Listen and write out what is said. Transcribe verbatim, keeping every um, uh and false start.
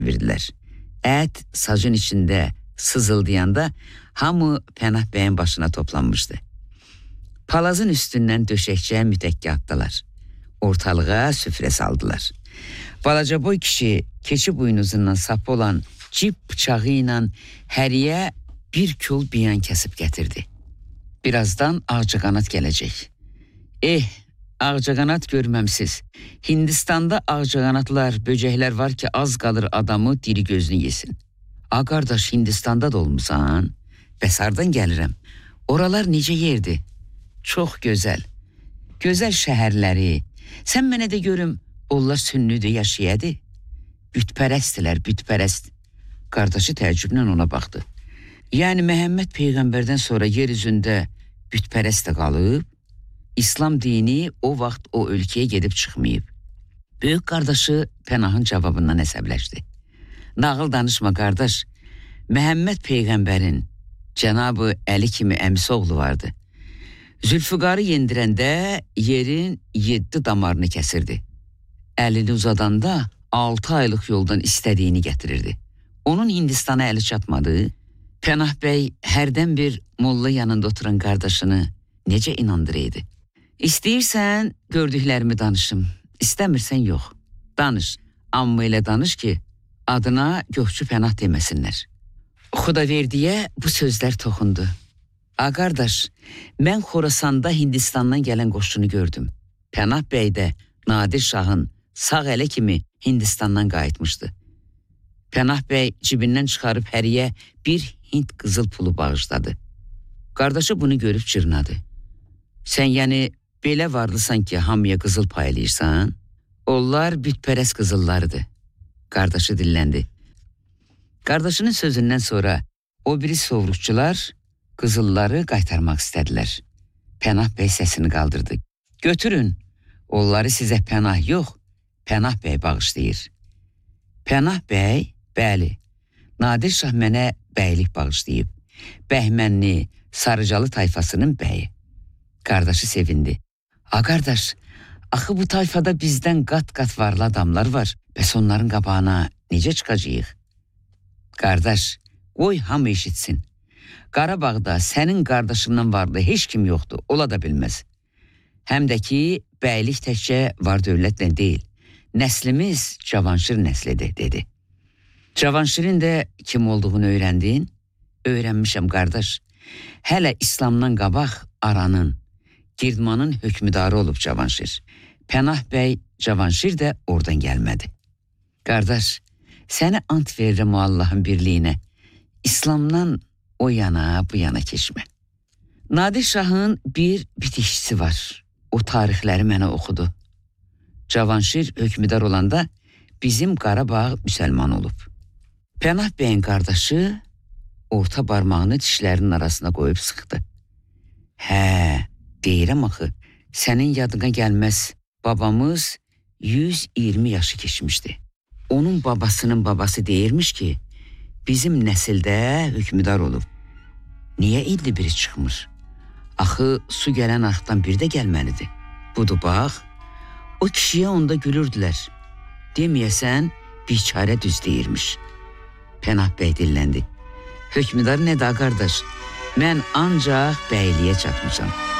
verdilər. Ət sacın içində sızıldayanda hamı Pənah bəyin başına toplanmışdı. Palazın üstündən döşəkçəyə mütəkkə atdılar. Ortalığa süfrə saldılar. Balaca boy kişi keçi buynuzundan sapı olan cip bıçağı ilə həriyə bir kül biyan kəsib gətirdi. Birazdan ağcaqanad gələcək. Eh, ağcaqanad görməmsiz. Hindistanda ağcaqanadlar, böcəklər var ki, az qalır adamı diri gözünü yesin. A qardaş, Hindistanda da olmusan? Bəs hardan gəlirəm? Oralar necə yerdi? Çox gözəl. Gözəl şəhərləri. Sən mənə də görüm, onlar sünnüdür, yaşayadı. Bütpərəstdilər, bütpərəst. Qardaşı təəccüblə ona baxdı. Yəni Məhəmməd Peyğəmbərdən sonra yer üzündə bütpərəst də qalıb, İslam dini o vaxt o ölkəyə gedib çıxmayıb. Böyük qardaşı Pənahın cavabından əsəbləşdi. Nağıl danışma qardaş, Məhəmməd Peyğəmbərin Cənab-ı Əli kimi əmisi oğlu vardı. Zülfüqarı yendirəndə yerin yeddi damarını kəsirdi. Əlini uzadanda altı aylıq yoldan istədiyini gətirirdi. Onun Hindistana əli çatmadı. Pənah bəy hərdən bir molla yanında oturan qardaşını necə inandırıydı. İstəyirsən gördüklərimi danışım, istəmirsən yox. Danış, amma elə danış ki, adına Gökçü Pənah deməsinlər. Xudaverdiyə bu sözlər toxundu. A qardaş, mən Xorasanda Hindistandan gələn qoşunu gördüm. Pənah bəy də Nadir Şahın sağ ələ kimi Hindistandan qayıtmışdı. Pənah bəy cibindən çıxarıb həriyə bir Hind qızıl pulu bağışladı. Qardaşı bunu görüb cırnadı. Sən yəni belə varlısan ki, hamıya qızıl paylayırsan? Onlar bütpərəst qızıllarıdır. Qardaşı dilləndi. Qardaşının sözündən sonra o biri sovrukçular qızılları qaytarmaq istədilər. Pənah bəy səsini qaldırdı. Götürün, onları sizə Pənah yox, Pənah bəy bağışlayır. Pənah bəy, bəli, Nadir Şah mənə bəylik bağışlayıb. Bəhmənli, Sarıcalı tayfasının bəyi. Qardaşı sevindi. A qardaş, axı bu tayfada bizdən qat-qat varlı adamlar var. Bəs onların qabağına necə çıxacağıq? Qardaş, qoy hamı eşitsin. Qarabağda sənin qardaşından varlı heç kim yoxdur, ola da bilməz. Həm də ki, bəylik təkcə var dövlətlə deyil. Nəslimiz Cavanşir nəslidir, dedi. Cavanşirin də kim olduğunu öyrəndin? Öyrənmişəm, qardaş. Hələ İslamdan qabaq Aranın, Girdmanın hökmüdarı olub Cavanşir. Pənah bəy Cavanşir də oradan gəlmədi. Qardaş, səni ant verirəm o Allahın birliyinə. İslamdan o yana, bu yana keçmə. Nadir Şahın bir bitişçisi var. O tarixləri mənə oxudu. Cavanşir hökmüdar olanda bizim Qarabağ müsəlman olub. Pənah bəyin qardaşı orta barmağını dişlərinin arasına qoyub sıxdı. Hə, deyirəm axı, sənin yadına gəlməz, babamız yüz iyirmi yaşı keçmişdi. Onun babasının babası deyirmiş ki, bizim nəsildə hökmüdar olub. Niyə indi biri çıxmır? Axı su gələn arxdan bir də gəlməlidir. Budur bax, o kişiyə onda gülürdülər. Deməyəsən, biçarə düz deyirmiş. Pənah bəy dilləndi. Hökmüdar nə da qardaş, mən ancaq bəyliyə çatmışam.